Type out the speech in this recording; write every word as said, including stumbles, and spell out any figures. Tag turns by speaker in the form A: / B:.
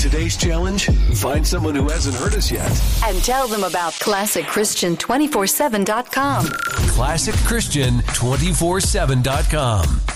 A: today's challenge? Find someone who hasn't heard us yet
B: and tell them about classic christian two four seven dot com.
A: classic christian two four seven dot com.